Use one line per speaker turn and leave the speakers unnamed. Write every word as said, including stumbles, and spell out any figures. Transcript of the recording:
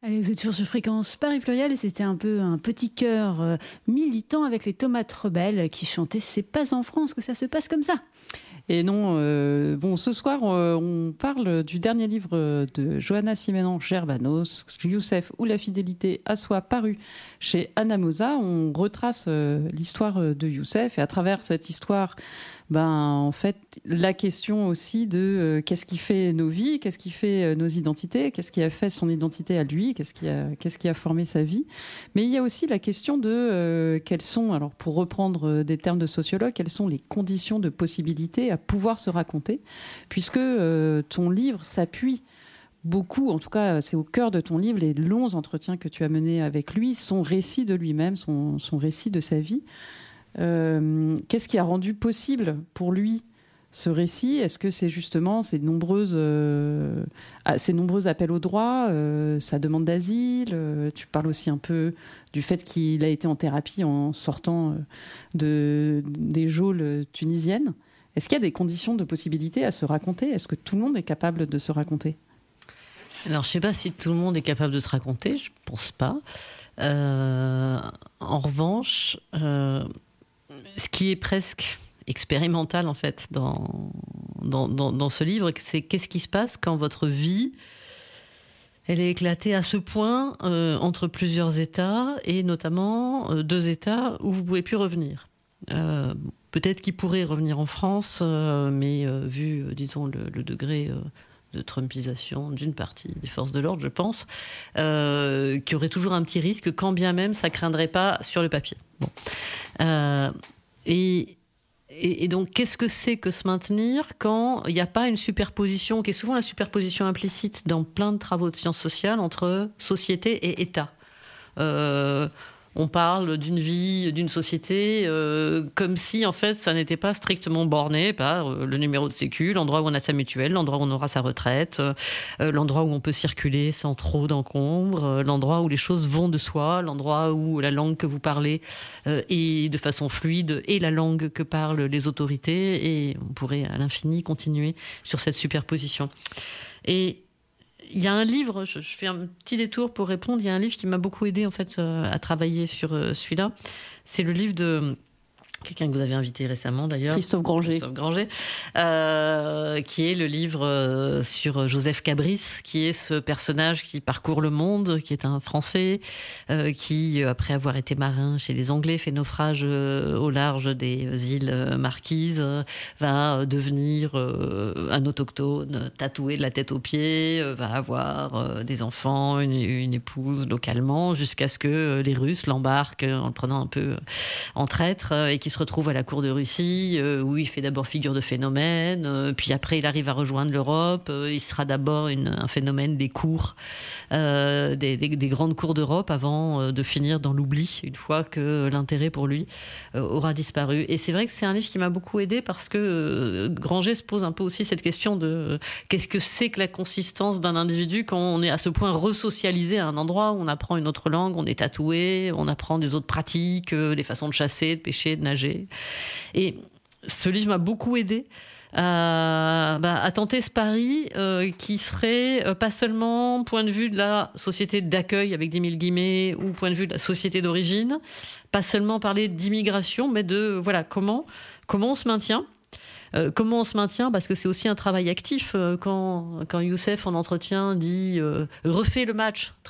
Allez, vous êtes toujours sur Fréquence Paris Pluriel et c'était un peu un petit chœur euh, militant avec les Tomates Rebelles qui chantaient « C'est pas en France que ça se passe comme ça ».
Et non, euh, bon, ce soir, euh, on parle du dernier livre de Johanna Simenon Gervanos, Youssef ou la fidélité à soi, paru chez Anamosa. On retrace euh, l'histoire de Youssef et à travers cette histoire, ben, en fait, la question aussi de euh, qu'est-ce qui fait nos vies, qu'est-ce qui fait euh, nos identités, qu'est-ce qui a fait son identité à lui, qu'est-ce qui a, qu'est-ce qui a formé sa vie. Mais il y a aussi la question de euh, quelles sont, alors pour reprendre des termes de sociologue, quelles sont les conditions de possibilité à pouvoir se raconter, puisque euh, ton livre s'appuie beaucoup, en tout cas c'est au cœur de ton livre, les longs entretiens que tu as menés avec lui, son récit de lui-même, son, son récit de sa vie. Euh, qu'est-ce qui a rendu possible pour lui ce récit ? Est-ce que c'est justement ces nombreuses, euh, ces nombreux appels au droit, euh, sa demande d'asile, euh, tu parles aussi un peu du fait qu'il a été en thérapie en sortant de, des geôles tunisiennes. Est-ce qu'il y a des conditions de possibilité à se raconter ? Est-ce que tout le monde est capable de se raconter ?
Alors, je ne sais pas si tout le monde est capable de se raconter, je ne pense pas. Euh, en revanche, euh, ce qui est presque expérimental, en fait, dans, dans, dans, dans ce livre, c'est qu'est-ce qui se passe quand votre vie, elle est éclatée à ce point euh, entre plusieurs États, et notamment euh, deux États où vous ne pouvez plus revenir. Euh, peut-être qu'il pourrait revenir en France, euh, mais euh, vu, euh, disons, le, le degré... Euh, de trumpisation d'une partie des forces de l'ordre, je pense, euh, qu'il y aurait toujours un petit risque, quand bien même ça ne craindrait pas sur le papier. Bon. Euh, et, et, et donc, qu'est-ce que c'est que se maintenir quand il n'y a pas une superposition, qui est souvent la superposition implicite dans plein de travaux de sciences sociales, entre société et État. euh, On parle d'une vie, d'une société, euh, comme si, en fait, ça n'était pas strictement borné par euh, le numéro de sécu, l'endroit où on a sa mutuelle, l'endroit où on aura sa retraite, euh, l'endroit où on peut circuler sans trop d'encombre, euh, l'endroit où les choses vont de soi, l'endroit où la langue que vous parlez euh, est de façon fluide et la langue que parlent les autorités. Et on pourrait à l'infini continuer sur cette superposition. Et il y a un livre, je, je fais un petit détour pour répondre, il y a un livre qui m'a beaucoup aidé en fait, euh, à travailler sur euh, celui-là. C'est le livre de quelqu'un que vous avez invité récemment d'ailleurs.
Christophe Granger.
Christophe Granger, euh, qui est le livre euh, sur Joseph Cabris, qui est ce personnage qui parcourt le monde, qui est un Français, euh, qui, après avoir été marin chez les Anglais, fait naufrage euh, au large des îles Marquises, euh, va devenir euh, un autochtone, tatoué de la tête aux pieds, euh, va avoir euh, des enfants, une, une épouse localement, jusqu'à ce que les Russes l'embarquent en le prenant un peu en traître, euh, et qui se retrouve à la cour de Russie, euh, où il fait d'abord figure de phénomène, euh, puis après il arrive à rejoindre l'Europe, euh, il sera d'abord une, un phénomène des cours, euh, des, des, des grandes cours d'Europe, avant euh, de finir dans l'oubli, une fois que l'intérêt pour lui euh, aura disparu. Et c'est vrai que c'est un livre qui m'a beaucoup aidé, parce que euh, Granger se pose un peu aussi cette question de euh, qu'est-ce que c'est que la consistance d'un individu quand on est à ce point resocialisé à un endroit où on apprend une autre langue, on est tatoué, on apprend des autres pratiques, euh, des façons de chasser, de pêcher, de nager. Et ce livre m'a beaucoup aidé à, bah, à tenter ce pari euh, qui serait euh, pas seulement point de vue de la société d'accueil avec des mille guillemets, ou point de vue de la société d'origine, pas seulement parler d'immigration, mais de voilà comment comment on se maintient. Euh, comment on se maintient, parce que c'est aussi un travail actif. Euh, quand, quand Youssef en entretien dit euh, refais le match,